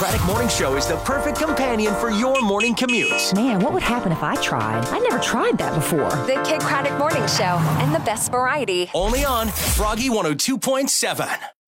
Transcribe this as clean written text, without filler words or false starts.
Braddock Morning Show is the perfect companion for your morning commute. Man, what would happen if I tried? I never tried that before. The Kid Craddock Morning Show and the best variety. Only on Froggy 102.7.